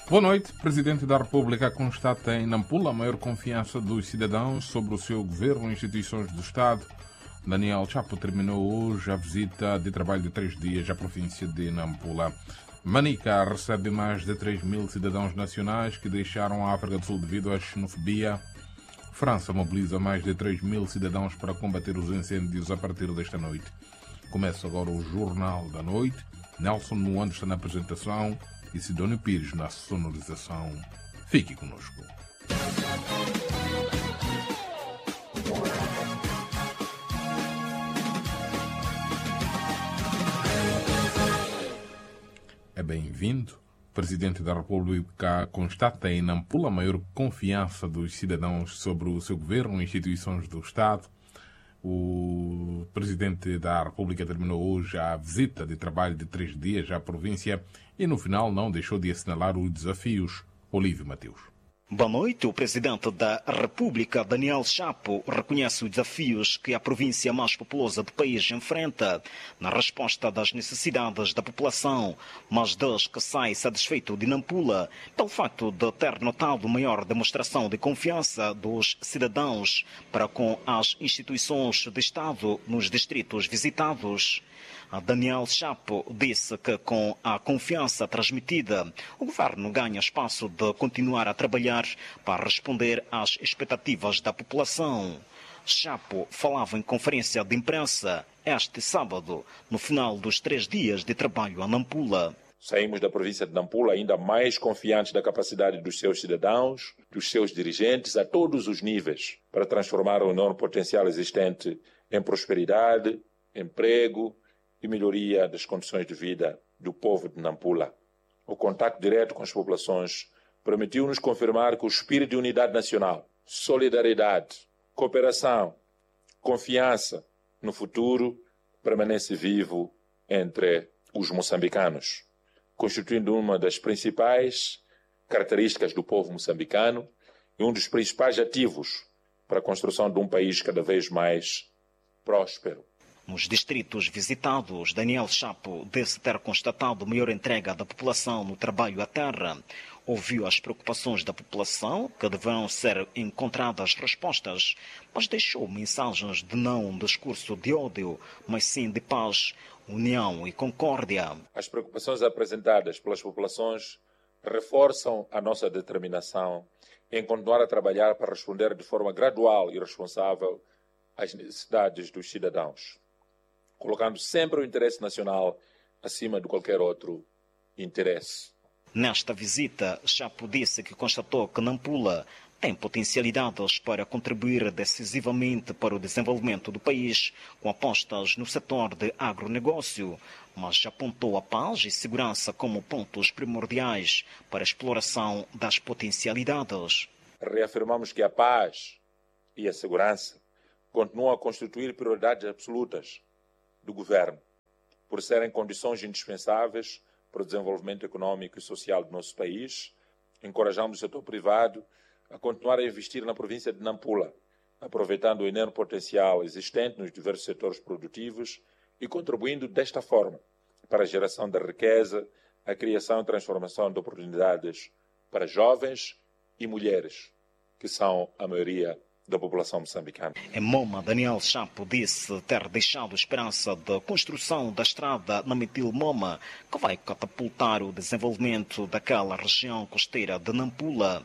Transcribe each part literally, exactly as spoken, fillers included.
Boa noite. O Presidente da República constata em Nampula a maior confiança dos cidadãos sobre o seu governo e instituições do Estado. Daniel Chapo terminou hoje a visita de trabalho de três dias à província de Nampula. Manica recebe mais de três mil cidadãos nacionais que deixaram a África do Sul devido à xenofobia. França mobiliza mais de três mil cidadãos para combater os incêndios a partir desta noite. Começa agora o Jornal da Noite. Nelson Moando está na apresentação e Sidónio Pires na sonorização. Fique conosco. É bem-vindo. O Presidente da República constata em Nampula a maior confiança dos cidadãos sobre o seu governo e instituições do Estado. O Presidente da República terminou hoje a visita de trabalho de três dias à província e, no final, não deixou de assinalar os desafios. Olívio Mateus. Boa noite. O Presidente da República, Daniel Chapo, reconhece os desafios que a província mais populosa do país enfrenta na resposta das necessidades da população, mas diz que sai satisfeito de Nampula pelo facto de ter notado maior demonstração de confiança dos cidadãos para com as instituições de Estado nos distritos visitados. Daniel Chapo disse que, com a confiança transmitida, o governo ganha espaço de continuar a trabalhar para responder às expectativas da população. Chapo falava em conferência de imprensa este sábado, no final dos três dias de trabalho a Nampula. Saímos da província de Nampula ainda mais confiantes da capacidade dos seus cidadãos, dos seus dirigentes, a todos os níveis, para transformar o enorme potencial existente em prosperidade, emprego e melhoria das condições de vida do povo de Nampula. O contato direto com as populações permitiu-nos confirmar que o espírito de unidade nacional, solidariedade, cooperação, confiança no futuro permanece vivo entre os moçambicanos, constituindo uma das principais características do povo moçambicano e um dos principais ativos para a construção de um país cada vez mais próspero. Nos distritos visitados, Daniel Chapo disse ter constatado maior entrega da população no trabalho à terra. Ouviu as preocupações da população, que deverão ser encontradas respostas, mas deixou mensagens de não um discurso de ódio, mas sim de paz, união e concórdia. As preocupações apresentadas pelas populações reforçam a nossa determinação em continuar a trabalhar para responder de forma gradual e responsável às necessidades dos cidadãos, colocando sempre o interesse nacional acima de qualquer outro interesse. Nesta visita, Chapo disse que constatou que Nampula tem potencialidades para contribuir decisivamente para o desenvolvimento do país, com apostas no setor de agronegócio, mas apontou a paz e segurança como pontos primordiais para a exploração das potencialidades. Reafirmamos que a paz e a segurança continuam a constituir prioridades absolutas do governo, por serem condições indispensáveis para o desenvolvimento econômico e social do nosso país. Encorajamos o setor privado a continuar a investir na província de Nampula, aproveitando o enorme potencial existente nos diversos setores produtivos e contribuindo desta forma para a geração da riqueza, a criação e transformação de oportunidades para jovens e mulheres, que são a maioria da população moçambicana. Em Moma, Daniel Chapo disse ter deixado esperança de construção da estrada Namitil-Moma, que vai catapultar o desenvolvimento daquela região costeira de Nampula.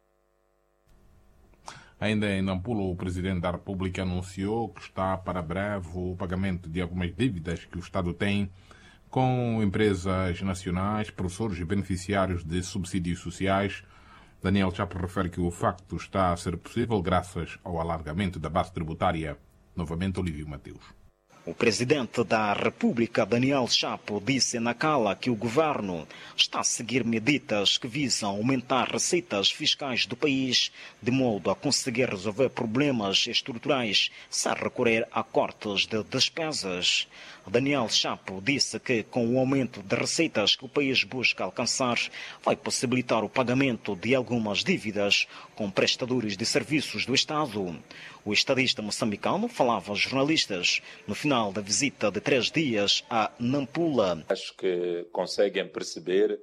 Ainda em Nampula, o Presidente da República anunciou que está para breve o pagamento de algumas dívidas que o Estado tem com empresas nacionais, professores e beneficiários de subsídios sociais. Daniel Chapo refere que o facto está a ser possível graças ao alargamento da base tributária. Novamente, Olívio Mateus. O Presidente da República, Daniel Chapo, disse na Cala que o governo está a seguir medidas que visam aumentar receitas fiscais do país, de modo a conseguir resolver problemas estruturais sem recorrer a cortes de despesas. Daniel Chapo disse que, com o aumento de receitas que o país busca alcançar, vai possibilitar o pagamento de algumas dívidas com prestadores de serviços do Estado. O estadista moçambicano falava aos jornalistas no final da visita de três dias a Nampula. Acho que conseguem perceber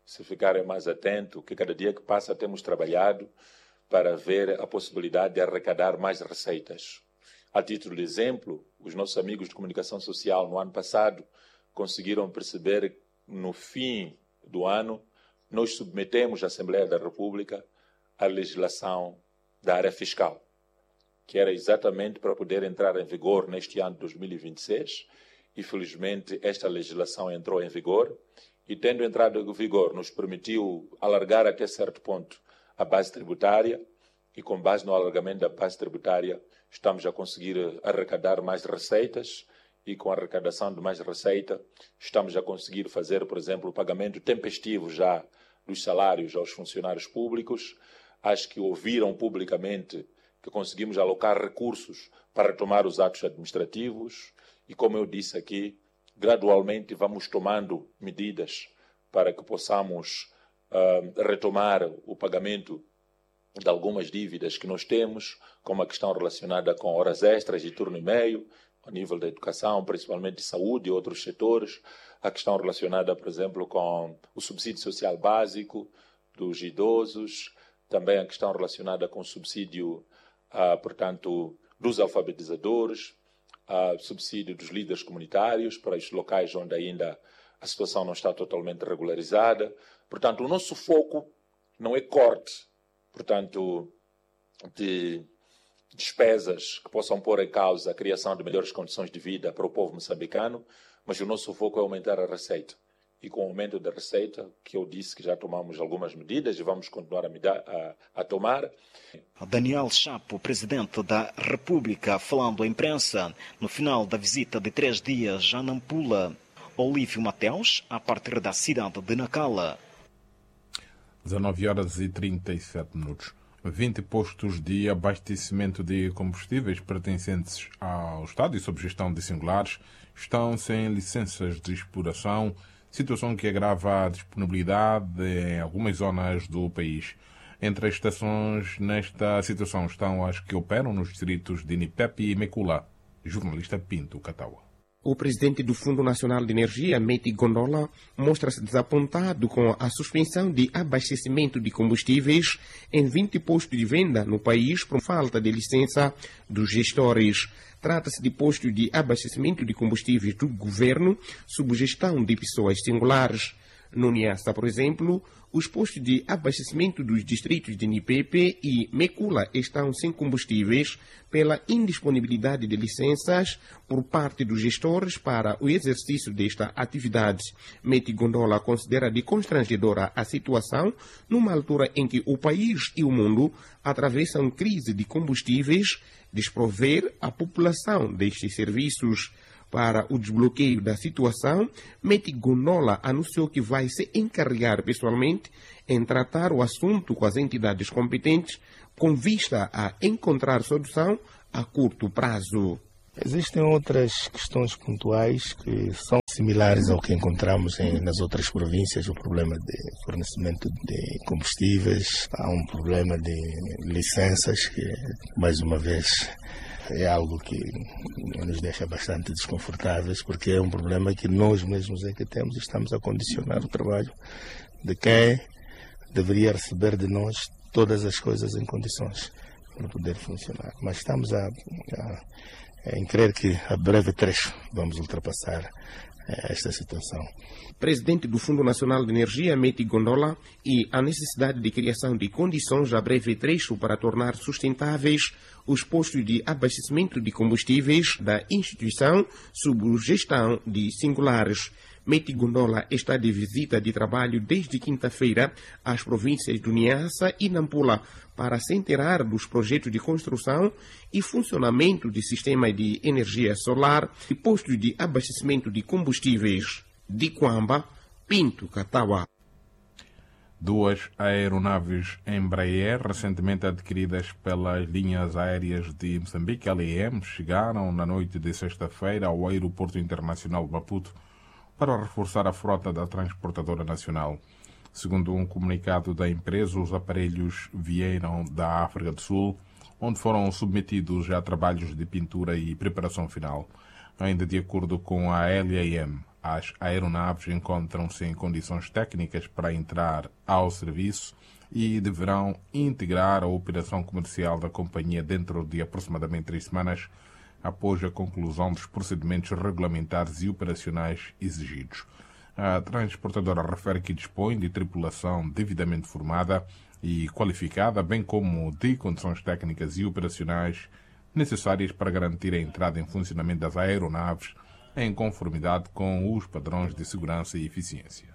se ficarem mais atentos, que cada dia que passa temos trabalhado para ver a possibilidade de arrecadar mais receitas. A título de exemplo, os nossos amigos de comunicação social no ano passado conseguiram perceber que no fim do ano nós submetemos à Assembleia da República a legislação da área fiscal, que era exatamente para poder entrar em vigor neste ano de dois mil e vinte e seis. E, felizmente, esta legislação entrou em vigor e, tendo entrado em vigor, nos permitiu alargar até certo ponto a base tributária e, com base no alargamento da base tributária, estamos a conseguir arrecadar mais receitas e, com a arrecadação de mais receita, estamos a conseguir fazer, por exemplo, o pagamento tempestivo já dos salários aos funcionários públicos. Acho que ouviram publicamente que conseguimos alocar recursos para retomar os atos administrativos e, como eu disse aqui, gradualmente vamos tomando medidas para que possamos uh, retomar o pagamento de algumas dívidas que nós temos, como a questão relacionada com horas extras e turno e meio, a nível da educação, principalmente de saúde e outros setores, a questão relacionada, por exemplo, com o subsídio social básico dos idosos, também a questão relacionada com o subsídio, uh, portanto, dos alfabetizadores, uh, subsídio dos líderes comunitários para os locais onde ainda a situação não está totalmente regularizada. Portanto, o nosso foco não é corte, portanto, de despesas que possam pôr em causa a criação de melhores condições de vida para o povo moçambicano, mas o nosso foco é aumentar a receita. E com o aumento da receita, que eu disse que já tomamos algumas medidas e vamos continuar a, a, a tomar. Daniel Chapo, presidente da República, falando à imprensa no final da visita de três dias a Nampula. Olívio Mateus, a partir da cidade de Nacala. dezanove horas e trinta e sete minutos. vinte postos de abastecimento de combustíveis pertencentes ao Estado e sob gestão de singulares estão sem licenças de exploração, situação que agrava a disponibilidade em algumas zonas do país. Entre as estações nesta situação estão as que operam nos distritos de Nipepe e Mekula. Jornalista Pinto Catawa. O presidente do Fundo Nacional de Energia, Meti Gondola, mostra-se desapontado com a suspensão de abastecimento de combustíveis em vinte postos de venda no país por falta de licença dos gestores. Trata-se de postos de abastecimento de combustíveis do governo sob gestão de pessoas singulares. No Niassa, por exemplo, os postos de abastecimento dos distritos de Nipepe e Mekula estão sem combustíveis pela indisponibilidade de licenças por parte dos gestores para o exercício desta atividade. Meti Gondola considera de constrangedora a situação numa altura em que o país e o mundo atravessam crise de combustíveis, desprover a população destes serviços. Para o desbloqueio da situação, Meti Gondola anunciou que vai se encarregar pessoalmente em tratar o assunto com as entidades competentes com vista a encontrar solução a curto prazo. Existem outras questões pontuais que são similares ao que encontramos em, nas outras províncias, o problema de fornecimento de combustíveis, há um problema de licenças que, mais uma vez, é algo que nos deixa bastante desconfortáveis, porque é um problema que nós mesmos é que temos e estamos a condicionar o trabalho de quem deveria receber de nós todas as coisas em condições para poder funcionar. Mas estamos a, a, a em crer que a breve trecho vamos ultrapassar esta situação. Presidente do Fundo Nacional de Energia, Meti Gondola, e a necessidade de criação de condições a breve trecho para tornar sustentáveis os postos de abastecimento de combustíveis da instituição sob gestão de singulares. Meti Gondola está de visita de trabalho desde quinta-feira às províncias do Niassa e Nampula para se inteirar dos projetos de construção e funcionamento de sistemas de energia solar e postos de abastecimento de combustíveis. De Quamba, Pinto Catawa. Duas aeronaves Embraer, recentemente adquiridas pelas linhas aéreas de Moçambique, L E M, chegaram na noite de sexta-feira ao Aeroporto Internacional de Maputo para reforçar a frota da transportadora nacional. Segundo um comunicado da empresa, os aparelhos vieram da África do Sul, onde foram submetidos a trabalhos de pintura e preparação final. Ainda de acordo com a L E M, as aeronaves encontram-se em condições técnicas para entrar ao serviço e deverão integrar a operação comercial da companhia dentro de aproximadamente três semanas, após a conclusão dos procedimentos regulamentares e operacionais exigidos. A transportadora refere que dispõe de tripulação devidamente formada e qualificada, bem como de condições técnicas e operacionais necessárias para garantir a entrada em funcionamento das aeronaves em conformidade com os padrões de segurança e eficiência.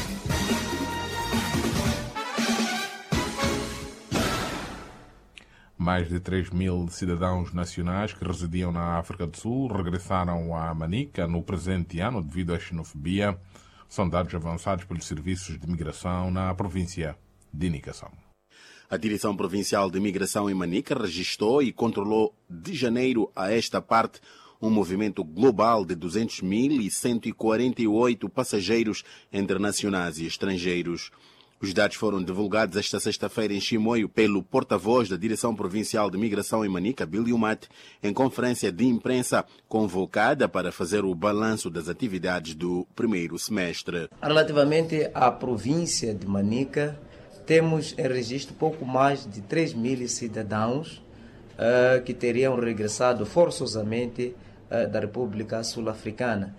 Mais de três mil cidadãos nacionais que residiam na África do Sul regressaram a Manica no presente ano devido à xenofobia. São dados avançados pelos serviços de migração na província de Nicação. A Direção Provincial de Migração em Manica registrou e controlou de janeiro a esta parte um movimento global de duzentos mil cento e quarenta e oito passageiros entre nacionais e estrangeiros. Os dados foram divulgados esta sexta-feira em Chimoio pelo porta-voz da Direção Provincial de Migração em Manica, Billy Mate, em conferência de imprensa convocada para fazer o balanço das atividades do primeiro semestre. Relativamente à província de Manica, temos em registro pouco mais de três mil cidadãos uh, que teriam regressado forçosamente uh, da República Sul-Africana.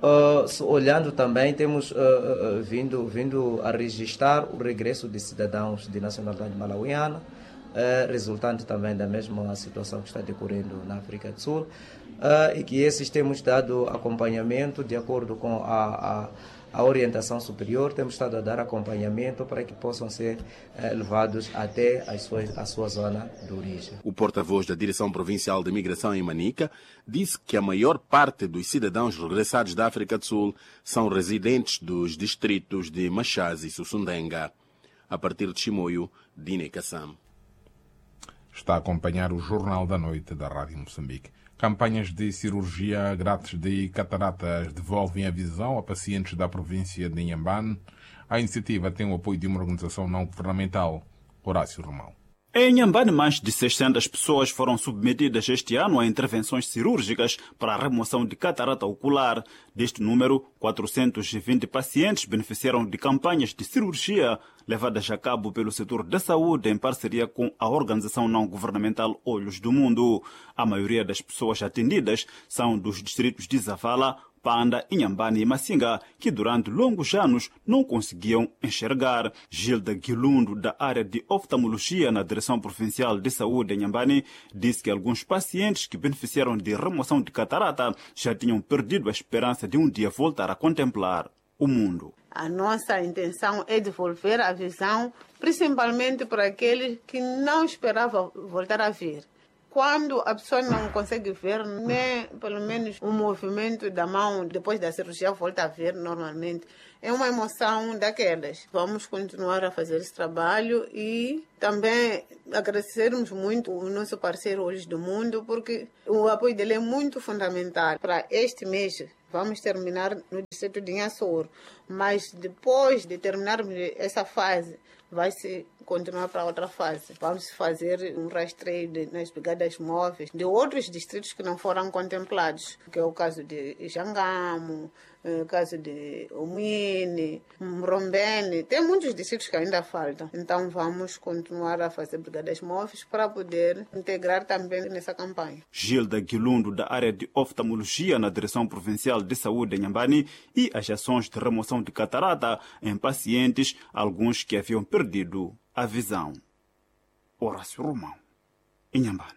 Uh, olhando também, temos uh, uh, vindo, vindo a registrar o regresso de cidadãos de nacionalidade malauiana, uh, resultante também da mesma situação que está decorrendo na África do Sul, uh, e que esses temos dado acompanhamento de acordo com a, a, a orientação superior, temos estado a dar acompanhamento para que possam ser uh, levados até as suas, a sua zona de origem. O porta-voz da Direção Provincial de Migração em Manica disse que a maior parte dos cidadãos regressados da África do Sul são residentes dos distritos de Machaz e Sussundenga. A partir de Chimoio, Dine Kassam. Está a acompanhar o Jornal da Noite da Rádio Moçambique. Campanhas de cirurgia grátis de cataratas devolvem a visão a pacientes da província de Inhambane. A iniciativa tem o apoio de uma organização não governamental. Horácio Romão. Em Inhambane, mais de seiscentas pessoas foram submetidas este ano a intervenções cirúrgicas para a remoção de catarata ocular. Deste número, quatrocentos e vinte pacientes beneficiaram de campanhas de cirurgia levadas a cabo pelo setor da saúde em parceria com a organização não governamental Olhos do Mundo. A maioria das pessoas atendidas são dos distritos de Zavala, Panda, Inhambane e Massinga, que durante longos anos não conseguiam enxergar. Gilda Guilundo, da área de oftalmologia na Direção Provincial de Saúde em Inhambane, disse que alguns pacientes que beneficiaram de remoção de catarata já tinham perdido a esperança de um dia voltar a contemplar o mundo. A nossa intenção é devolver a visão, principalmente para aqueles que não esperavam voltar a ver. Quando a pessoa não consegue ver, nem pelo menos um movimento da mão depois da cirurgia volta a ver normalmente, é uma emoção daquelas. Vamos continuar a fazer esse trabalho e também agradecermos muito o nosso parceiro Olhos do Mundo, porque o apoio dele é muito fundamental. Para este mês, vamos terminar no distrito de Inhassoro, mas depois de terminarmos essa fase, vai-se continuar para outra fase. Vamos fazer um rastreio de, nas brigadas móveis de outros distritos que não foram contemplados, que é o caso de Jangamo, o caso de Omine, Mrombene. Tem muitos distritos que ainda faltam. Então vamos continuar a fazer brigadas móveis para poder integrar também nessa campanha. Gilda Guilundo, da área de oftalmologia na Direção Provincial de Saúde em Inhambane, e as ações de remoção de catarata em pacientes, alguns que haviam perdido a visão. Horácio Romão, Inhambane.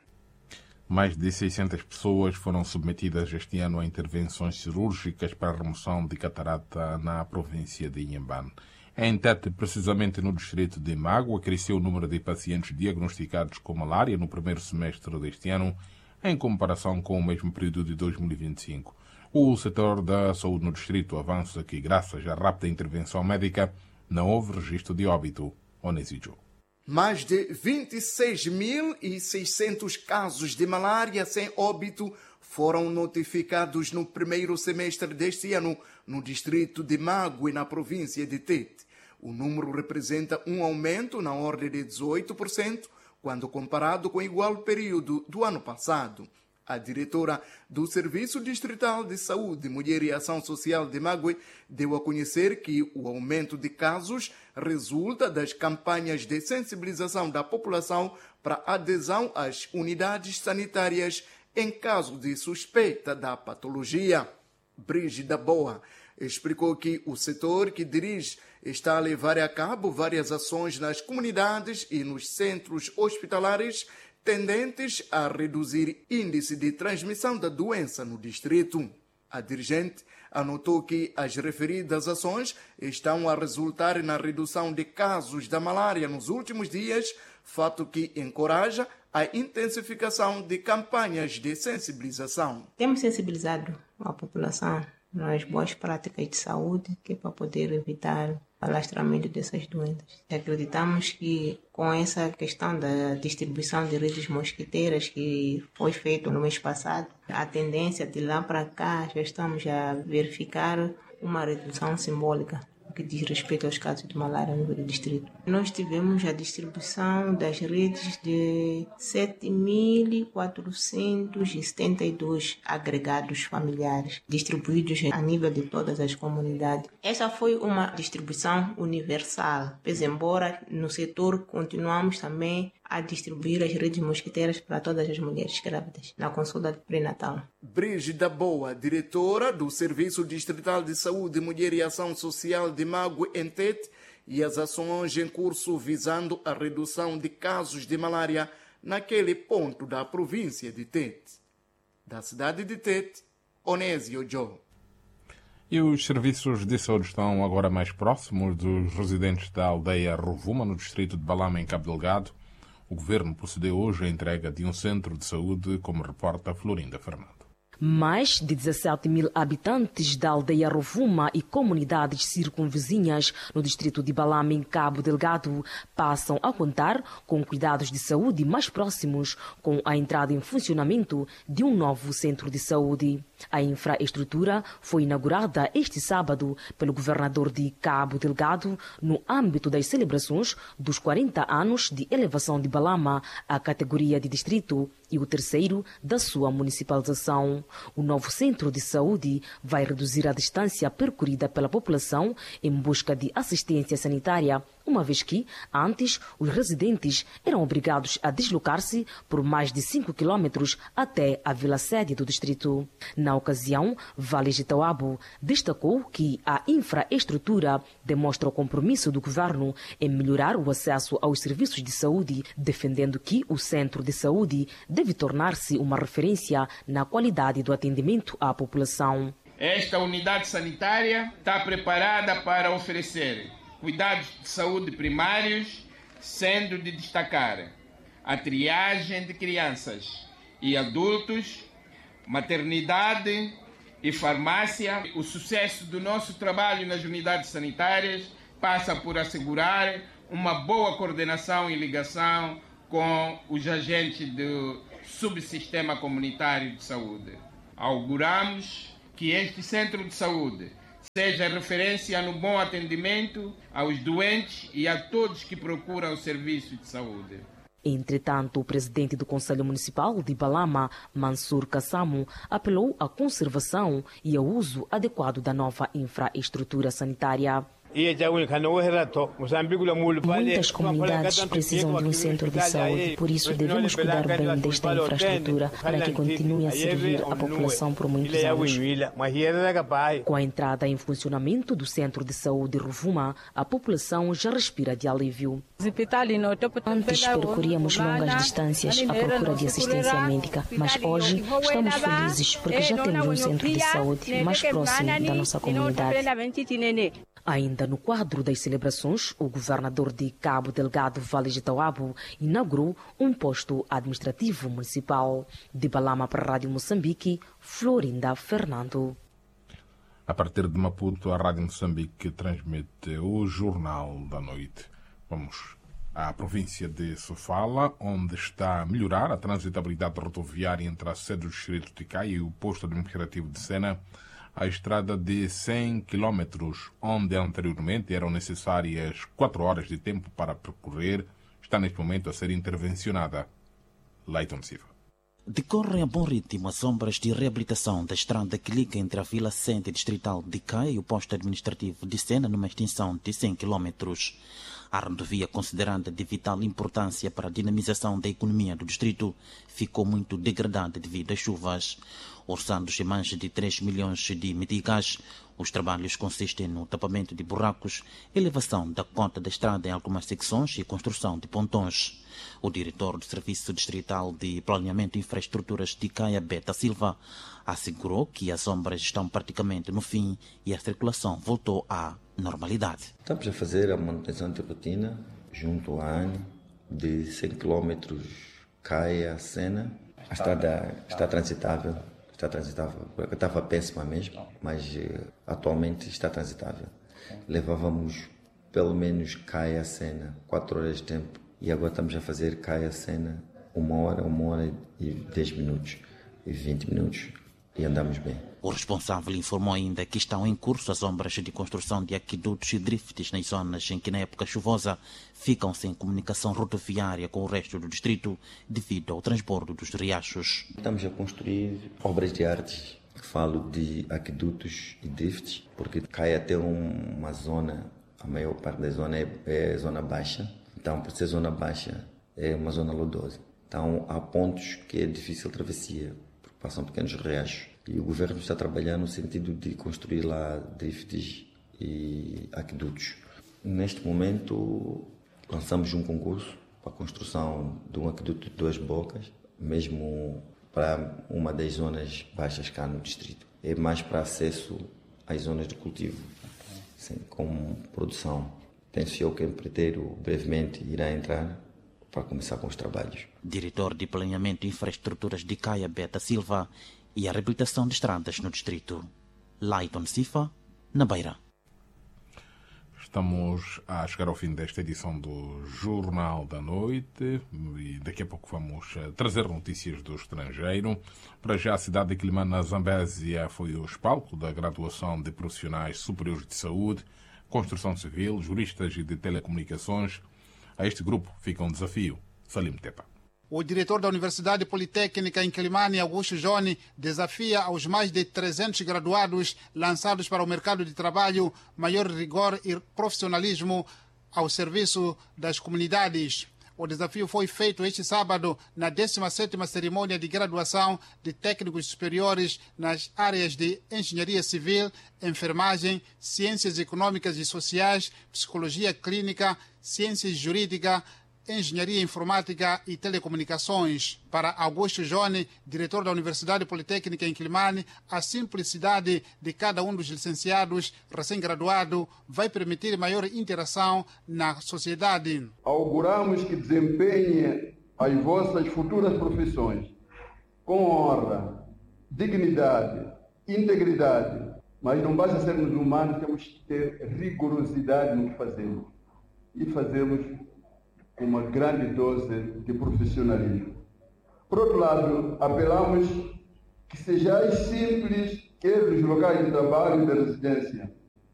Mais de seiscentas pessoas foram submetidas este ano a intervenções cirúrgicas para a remoção de catarata na província de Inhambane. Em Tete, precisamente no distrito de Mágoa, cresceu o número de pacientes diagnosticados com malária no primeiro semestre deste ano, em comparação com o mesmo período de dois mil e vinte e cinco. O setor da saúde no distrito avança que, graças à rápida intervenção médica, não houve registro de óbito. Onesijo. Mais de vinte e seis mil e seiscentos casos de malária sem óbito foram notificados no primeiro semestre deste ano no distrito de Mágoa e na província de Tete. O número representa um aumento na ordem de dezoito por cento quando comparado com o igual período do ano passado. A diretora do Serviço Distrital de Saúde, Mulher e Ação Social de Magwe deu a conhecer que o aumento de casos resulta das campanhas de sensibilização da população para adesão às unidades sanitárias em caso de suspeita da patologia. Brígida Boa explicou que o setor que dirige está a levar a cabo várias ações nas comunidades e nos centros hospitalares tendentes a reduzir índice de transmissão da doença no distrito. A dirigente anotou que as referidas ações estão a resultar na redução de casos da malária nos últimos dias, fato que encoraja a intensificação de campanhas de sensibilização. Temos sensibilizado a população nas boas práticas de saúde, que é para poder evitar o alastramento dessas doenças. Acreditamos que com essa questão da distribuição de redes mosquiteiras que foi feito no mês passado, a tendência de lá para cá já estamos a verificar uma redução simbólica que diz respeito aos casos de malária no nível do distrito. Nós tivemos a distribuição das redes de sete mil quatrocentos e setenta e dois agregados familiares, distribuídos a nível de todas as comunidades. Essa foi uma distribuição universal, pois embora no setor continuamos também a distribuir as redes mosquiteiras para todas as mulheres grávidas na consulta pré-natal. Brígida Boa, diretora do Serviço Distrital de Saúde, Mulher e Ação Social de Magwe, em Tete, e as ações em curso visando a redução de casos de malária naquele ponto da província de Tete. Da cidade de Tete, Onésio Joe. E os serviços de saúde estão agora mais próximos dos residentes da aldeia Rovuma, no distrito de Balama, em Cabo Delgado. O governo procedeu hoje à entrega de um centro de saúde, como reporta Florinda Fernando. Mais de dezassete mil habitantes da aldeia Rovuma e comunidades circunvizinhas no distrito de Balama, em Cabo Delgado, passam a contar com cuidados de saúde mais próximos com a entrada em funcionamento de um novo centro de saúde. A infraestrutura foi inaugurada este sábado pelo governador de Cabo Delgado no âmbito das celebrações dos quarenta anos de elevação de Balama à categoria de distrito e o terceiro da sua municipalização. O novo centro de saúde vai reduzir a distância percorrida pela população em busca de assistência sanitária, uma vez que, antes, os residentes eram obrigados a deslocar-se por mais de cinco quilômetros até a vila-sede do distrito. Na ocasião, Vales de Tauabo destacou que a infraestrutura demonstra o compromisso do governo em melhorar o acesso aos serviços de saúde, defendendo que o centro de saúde deve tornar-se uma referência na qualidade do atendimento à população. Esta unidade sanitária está preparada para oferecer cuidados de saúde primários, sendo de destacar a triagem de crianças e adultos, maternidade e farmácia. O sucesso do nosso trabalho nas unidades sanitárias passa por assegurar uma boa coordenação e ligação com os agentes do subsistema comunitário de saúde. Auguramos que este centro de saúde seja referência no bom atendimento aos doentes e a todos que procuram o serviço de saúde. Entretanto, o presidente do Conselho Municipal de Balama, Mansur Kassamo, apelou à conservação e ao uso adequado da nova infraestrutura sanitária. Muitas comunidades precisam de um centro de saúde, por isso devemos cuidar bem desta infraestrutura para que continue a servir a população por muitos anos. Com a entrada em funcionamento do centro de saúde Rovuma, a população já respira de alívio. Antes percorríamos longas distâncias à procura de assistência médica, mas hoje estamos felizes porque já temos um centro de saúde mais próximo da nossa comunidade. Ainda no quadro das celebrações, o governador de Cabo Delgado, Vales de Tauabo, inaugurou um posto administrativo municipal. De Balama para a Rádio Moçambique, Florinda Fernando. A partir de Maputo, a Rádio Moçambique transmite o Jornal da Noite. Vamos à província de Sofala, onde está a melhorar a transitabilidade rodoviária entre a sede do distrito de Caia e o posto administrativo de Sena. A estrada de cem quilômetros, onde anteriormente eram necessárias quatro horas de tempo para percorrer, está neste momento a ser intervencionada. Leiton Silva. Decorrem a bom ritmo as obras de reabilitação da estrada que liga entre a Vila Centro Distrital de Caia e o posto administrativo de Sena, numa extensão de cem quilômetros. A rodovia, considerada de vital importância para a dinamização da economia do distrito, ficou muito degradada devido às chuvas. Orçados em mais de três milhões de meticais, os trabalhos consistem no tapamento de buracos, elevação da cota da estrada em algumas secções e construção de pontões. O diretor do Serviço Distrital de Planeamento e Infraestruturas de Caia, Beta Silva, assegurou que as obras estão praticamente no fim e a circulação voltou à normalidade. Estamos a fazer a manutenção de rotina junto à ANE de cem quilômetros Caia-Sena. A estrada está transitável. Está transitável. Estava péssima mesmo, mas uh, atualmente está transitável. Levávamos pelo menos Caia-Sena quatro horas de tempo e agora estamos a fazer Caia-Sena uma hora, uma hora e dez minutos e vinte minutos e andamos bem. O responsável informou ainda que estão em curso as obras de construção de aquedutos e drifts nas zonas em que na época chuvosa ficam sem comunicação rodoviária com o resto do distrito devido ao transbordo dos riachos. Estamos a construir obras de arte, falo de aquedutos e drifts, porque Caia tem uma zona, a maior parte da zona é, é zona baixa, então por ser zona baixa é uma zona lodosa. Então há pontos que é difícil travessia, porque passam pequenos riachos. E o governo está trabalhando no sentido de construir lá drifts e aquedutos. Neste momento, lançamos um concurso para a construção de um aqueduto de duas bocas, mesmo para uma das zonas baixas cá no distrito. É mais para acesso às zonas de cultivo, assim, com produção. Penso eu que o empreiteiro brevemente irá entrar para começar com os trabalhos. Diretor de Planeamento e Infraestruturas de Caia, Beta Silva, e a reabilitação de estradas no distrito. Laiton Sifa, na Beira. Estamos a chegar ao fim desta edição do Jornal da Noite e daqui a pouco vamos trazer notícias do estrangeiro. Para já, a cidade de Quelimane, na Zambésia, foi o espalco da graduação de profissionais superiores de saúde, construção civil, juristas e de telecomunicações. A este grupo fica um desafio. Salim Tepa. O diretor da Universidade Politécnica em Quelimane, Augusto Joni, desafia aos mais de trezentos graduados lançados para o mercado de trabalho maior rigor e profissionalismo ao serviço das comunidades. O desafio foi feito este sábado na décima sétima cerimônia de graduação de técnicos superiores nas áreas de engenharia civil, enfermagem, ciências econômicas e sociais, psicologia clínica, ciências jurídicas, engenharia informática e telecomunicações. Para Augusto Joni, diretor da Universidade Politécnica em Quelimane, a simplicidade de cada um dos licenciados recém-graduado vai permitir maior interação na sociedade. Auguramos que desempenhem as vossas futuras profissões com honra, dignidade, integridade, mas não basta sermos humanos, temos que ter rigorosidade no que fazemos e fazemos com uma grande dose de profissionalismo. Por outro lado, apelamos que sejais simples, quer nos locais de trabalho e de residência.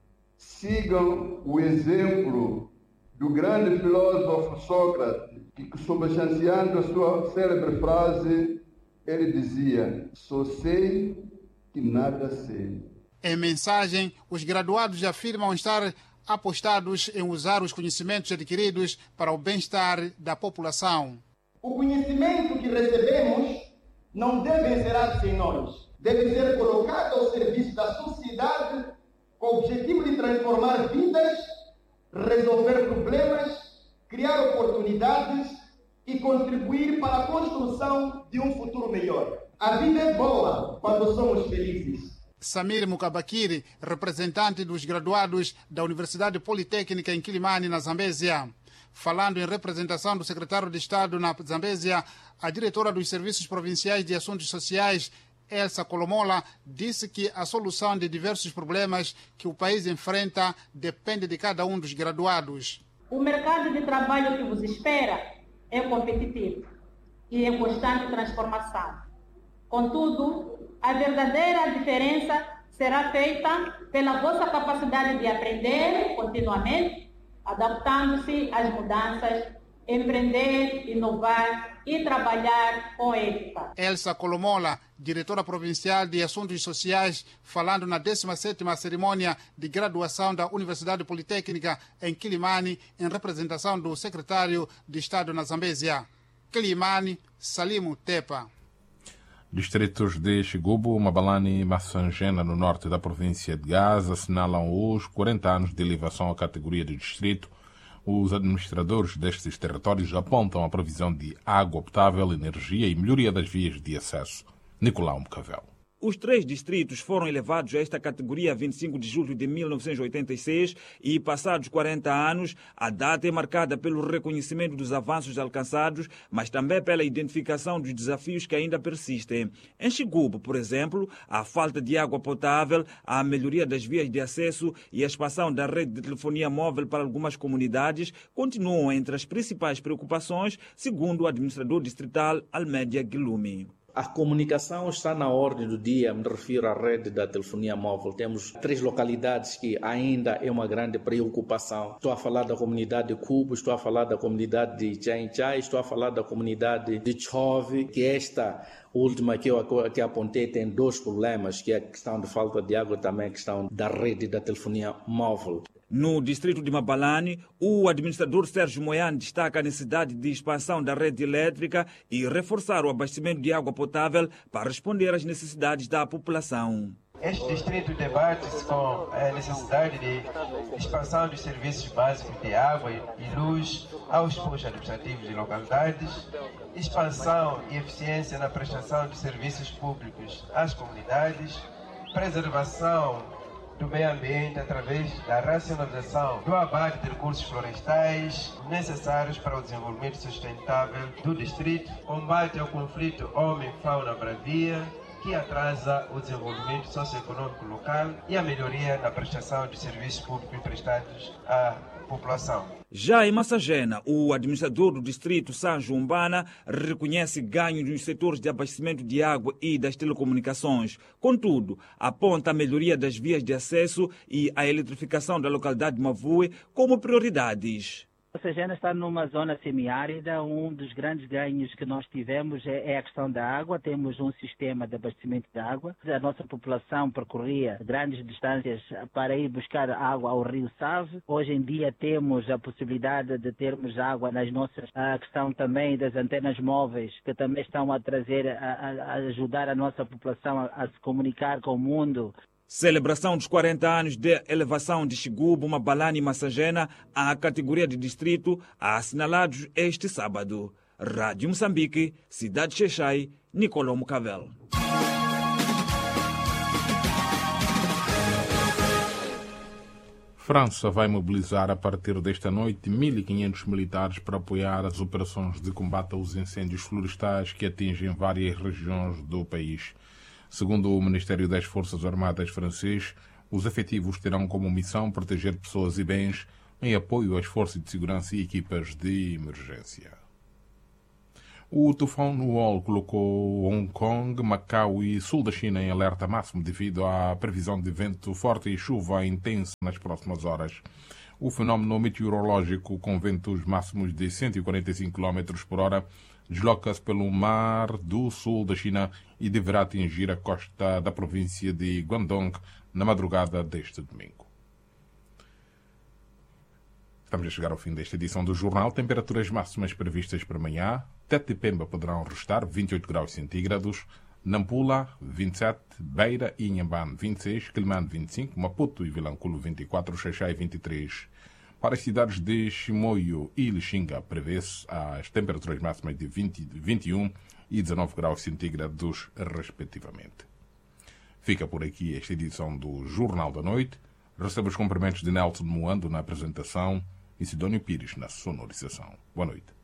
Sigam o exemplo do grande filósofo Sócrates, que, sobrechanciando a sua célebre frase, ele dizia: só sei que nada sei. Em mensagem, os graduados afirmam estar apostados em usar os conhecimentos adquiridos para o bem-estar da população. O conhecimento que recebemos não deve encerrar sem nós. Deve ser colocado ao serviço da sociedade com o objetivo de transformar vidas, resolver problemas, criar oportunidades e contribuir para a construção de um futuro melhor. A vida é boa quando somos felizes. Samir Mukabakiri, representante dos graduados da Universidade Politécnica em Quelimane, na Zambésia. Falando em representação do secretário de Estado na Zambésia, a diretora dos Serviços Provinciais de Assuntos Sociais, Elsa Colomola, disse que a solução de diversos problemas que o país enfrenta depende de cada um dos graduados. O mercado de trabalho que vos espera é competitivo e em constante transformação. Contudo, a verdadeira diferença será feita pela vossa capacidade de aprender continuamente, adaptando-se às mudanças empreender, inovar e trabalhar com ética. Elsa Colomola, diretora provincial de Assuntos Sociais, falando na décima sétima cerimônia de graduação da Universidade Politécnica em Quilimane, em representação do secretário de Estado na Zambésia. Quilimane, Salimo Tepa. Distritos de Xigubu, Mabalane e Massangena, no norte da província de Gaza, assinalam hoje quarenta anos de elevação à categoria de distrito. Os administradores destes territórios apontam a previsão de água potável, energia e melhoria das vias de acesso. Nicolau Mcavel. Os três distritos foram elevados a esta categoria a vinte e cinco de julho de mil novecentos e oitenta e seis e, passados quarenta anos, a data é marcada pelo reconhecimento dos avanços alcançados, mas também pela identificação dos desafios que ainda persistem. Em Xigubu, por exemplo, a falta de água potável, a melhoria das vias de acesso e a expansão da rede de telefonia móvel para algumas comunidades continuam entre as principais preocupações, segundo o administrador distrital Almédia Guilumi. A comunicação está na ordem do dia, me refiro à rede da telefonia móvel. Temos três localidades que ainda é uma grande preocupação. Estou a falar da comunidade de Cubo, estou a falar da comunidade de Chainchay, estou a falar da comunidade de Chove, que esta última que eu que apontei tem dois problemas, que é a questão de falta de água e também a questão da rede da telefonia móvel. No distrito de Mabalane, o administrador Sérgio Moiane destaca a necessidade de expansão da rede elétrica e reforçar o abastecimento de água potável para responder às necessidades da população. Este distrito debate-se com a necessidade de expansão dos serviços básicos de água e luz aos postos administrativos de localidades, expansão e eficiência na prestação de serviços públicos às comunidades, preservação do meio ambiente através da racionalização do abate de recursos florestais necessários para o desenvolvimento sustentável do distrito, combate ao conflito homem-fauna-bravia, que atrasa o desenvolvimento socioeconômico local e a melhoria na prestação de serviços públicos prestados à população. Já em Massagena, o administrador do distrito Sanjo Umbana reconhece ganhos nos setores de abastecimento de água e das telecomunicações. Contudo, aponta a melhoria das vias de acesso e a eletrificação da localidade de Mavue como prioridades. Massagena está numa zona semiárida. Um dos grandes ganhos que nós tivemos é a questão da água. Temos um sistema de abastecimento de água. A nossa população percorria grandes distâncias para ir buscar água ao rio Save. Hoje em dia temos a possibilidade de termos água nas nossas... A questão também das antenas móveis, que também estão a trazer, a, a ajudar a nossa população a, a se comunicar com o mundo. Celebração dos quarenta anos de elevação de Xigubu, Mabalane e Massagena à categoria de distrito, assinalados este sábado. Rádio Moçambique, Cidade Xexai, Nicolau Mcavel. França vai mobilizar a partir desta noite mil e quinhentos militares para apoiar as operações de combate aos incêndios florestais que atingem várias regiões do país. Segundo o Ministério das Forças Armadas francês, os efetivos terão como missão proteger pessoas e bens em apoio às forças de segurança e equipas de emergência. O tufão Nuol colocou Hong Kong, Macau e sul da China em alerta máximo devido à previsão de vento forte e chuva intensa nas próximas horas. O fenómeno meteorológico, com ventos máximos de cento e quarenta e cinco quilômetros por hora, desloca-se pelo mar do sul da China e deverá atingir a costa da província de Guangdong na madrugada deste domingo. Estamos a chegar ao fim desta edição do jornal. Temperaturas máximas previstas para amanhã. Tete e Pemba poderão restar vinte e oito graus centígrados, Nampula vinte e sete, Beira e Inhambane vinte e seis, Quelimane vinte e cinco, Maputo e Vilanculo vinte e quatro, Xaixai vinte e três. Para as cidades de Chimoio e Lixinga, prevê-se as temperaturas máximas de vinte, vinte e um e dezanove graus centígrados, respectivamente. Fica por aqui esta edição do Jornal da Noite. Recebo os cumprimentos de Nelson Moando na apresentação e Sidónio Pires na sonorização. Boa noite.